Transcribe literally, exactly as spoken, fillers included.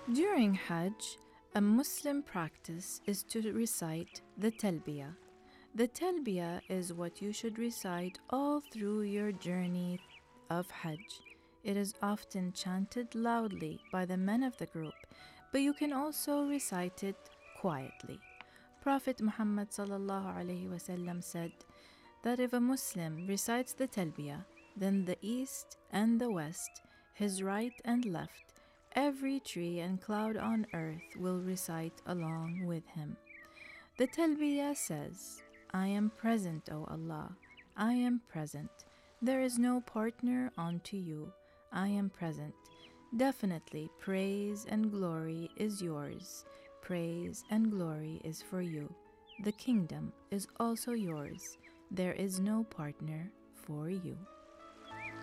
During Hajj, a Muslim practice is to recite the Talbiyah. The Talbiyah is what you should recite all through your journey of Hajj. It is often chanted loudly by the men of the group, but you can also recite it quietly. Prophet Muhammad sallallahu alaihi wasallam said that if a Muslim recites the Talbiyah, then the east and the west, his right and left, every tree and cloud on earth will recite along with him. The Talbiyah says, I am present, O Allah, I am present. There is no partner unto you. I am present. Definitely praise and glory is yours. Praise and glory is for you. The kingdom is also yours. There is no partner for you.